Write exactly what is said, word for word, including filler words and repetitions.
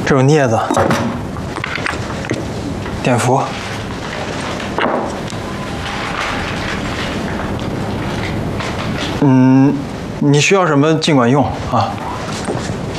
这种镊子、碘伏。嗯，你需要什么尽管用啊。